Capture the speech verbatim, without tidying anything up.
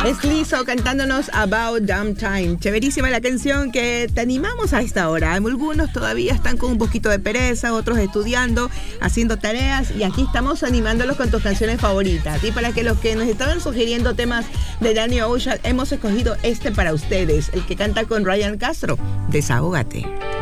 Es Lizzo cantándonos About Damn Time. Chéverísima la canción que te animamos a esta hora. Algunos todavía están con un poquito de pereza, otros estudiando, haciendo tareas, y aquí estamos animándolos con tus canciones favoritas. Y para que los que nos estaban sugiriendo temas de Danny Ocean, hemos escogido este para ustedes, el que canta con Ryan Castro, Desahógate.